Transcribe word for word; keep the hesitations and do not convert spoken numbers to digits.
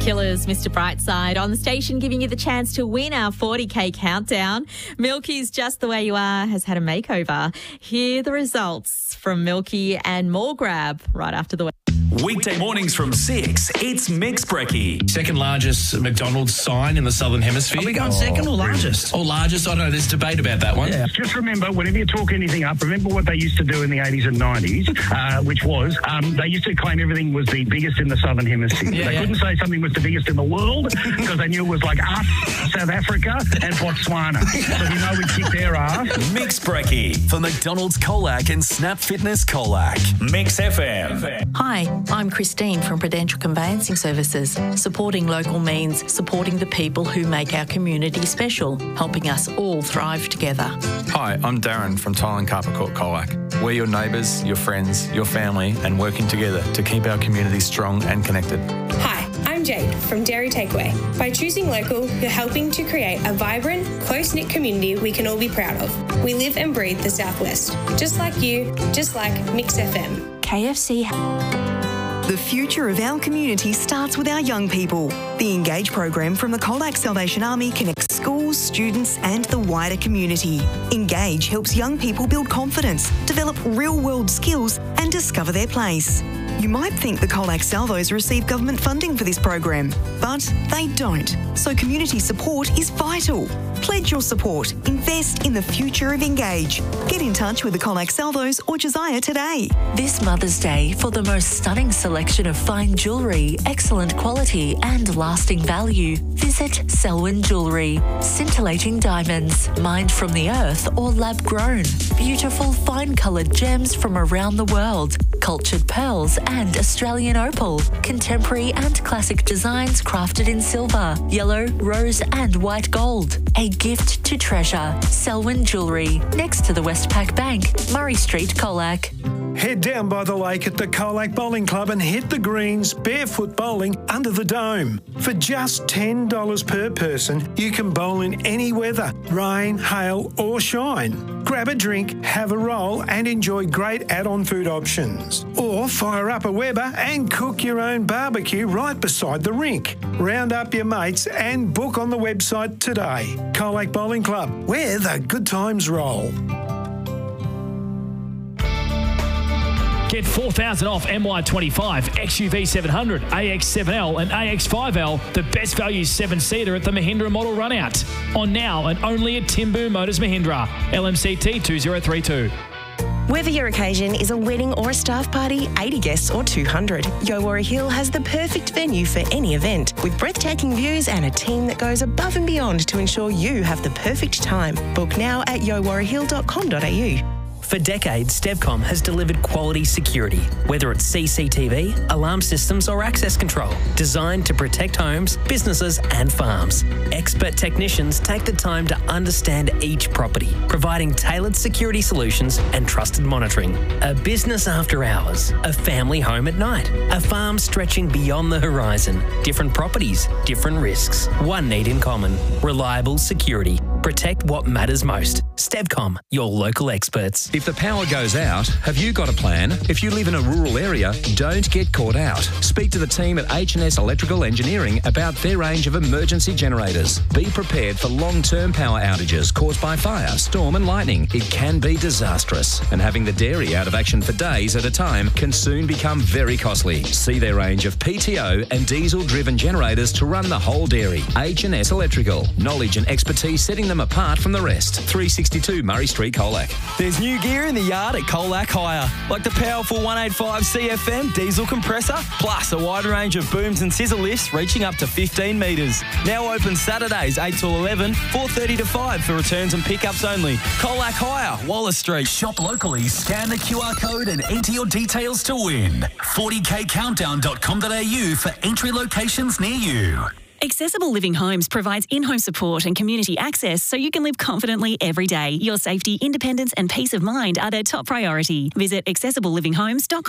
Killers, Mister Brightside on the station, giving you the chance to win our forty K countdown. Milky's Just the Way You Are has had a makeover. Hear the results from Milky and more grab right after the. Weekday mornings from six, it's Mix Brekkie. Second largest McDonald's sign in the Southern Hemisphere. Are we going oh, second or largest? Or largest? I don't know, there's debate about that one. Yeah. Just remember, whenever you talk anything up, remember what they used to do in the eighties and nineties, uh, which was um, they used to claim everything was the biggest in the Southern Hemisphere. Yeah, they yeah. couldn't say something was the biggest in the world because they knew it was like us, South Africa and Botswana. So you know we kicked their ass. Mix Brekkie for McDonald's Colac and Snap Fitness Colac. Mix F M. Hi, I'm Christine from Prudential Conveyancing Services. Supporting local means supporting the people who make our community special, helping us all thrive together. Hi, I'm Darren from Thailand Carpet Court Colac. We're your neighbours, your friends, your family, and working together to keep our community strong and connected. Hi, I'm Jade from Dairy Takeaway. By choosing local, you're helping to create a vibrant, close-knit community we can all be proud of. We live and breathe the Southwest, just like you, just like Mix F M. K F C. The future of our community starts with our young people. The Engage program from the Colac Salvation Army connects schools, students and the wider community. Engage helps young people build confidence, develop real-world skills and discover their place. You might think the Colac Salvos receive government funding for this program, but they don't. So community support is vital. Pledge your support. Invest in the future of Engage. Get in touch with the Colac Salvos or Josiah today. This Mother's Day, for the most stunning selection of fine jewellery, excellent quality and lasting value, visit Selwyn Jewellery. Scintillating diamonds, mined from the earth or lab-grown. Beautiful fine-coloured gems from around the world. Cultured pearls and Australian opal. Contemporary and classic designs crafted in silver, yellow, rose and white gold. A gift to treasure. Selwyn Jewellery, next to the Westpac Bank, Murray Street, Colac. Head down by the lake at the Colac Bowling Club and hit the greens barefoot bowling under the dome. For just ten dollars per person, you can bowl in any weather, rain, hail or shine. Grab a drink, have a roll and enjoy great add-on food options. Or fire up a Weber and cook your own barbecue right beside the rink. Round up your mates and book on the website today. Colac Bowling Club, where the good times roll. Get four thousand off M Y twenty-five, X U V seven hundred, A X seven L and A X five L, the best value seven-seater at the Mahindra model runout. On now and only at Timbu Motors Mahindra, L M C T two zero three two. Whether your occasion is a wedding or a staff party, eighty guests or two hundred, Yowara Hill has the perfect venue for any event. With breathtaking views and a team that goes above and beyond to ensure you have the perfect time. Book now at yowara hill dot com dot a u. For decades, Stevcom has delivered quality security, whether it's C C T V, alarm systems or access control, designed to protect homes, businesses and farms. Expert technicians take the time to understand each property, providing tailored security solutions and trusted monitoring. A business after hours, a family home at night, a farm stretching beyond the horizon. Different properties, different risks. One need in common: reliable security. Protect what matters most. Stevcom, your local experts. If the power goes out, have you got a plan? If you live in a rural area, don't get caught out. Speak to the team at H and S Electrical Engineering about their range of emergency generators. Be prepared for long-term power outages caused by fire, storm and lightning. It can be disastrous, and having the dairy out of action for days at a time can soon become very costly. See their range of P T O and diesel-driven generators to run the whole dairy. H and S Electrical. Knowledge and expertise setting them apart from the rest. three sixty-two Murray Street, Colac. There's new gear in the yard at Colac Hire, like the powerful one eighty-five C F M diesel compressor, plus a wide range of booms and scissor lifts reaching up to fifteen metres. Now open Saturdays eight till eleven, four thirty to five for returns and pickups only. Colac Hire, Wallace Street. Shop locally, scan the Q R code and enter your details to win. forty k countdown dot com dot a u for entry locations near you. Accessible Living Homes provides in-home support and community access so you can live confidently every day. Your safety, independence and peace of mind are their top priority. Visit accessible living homes dot com.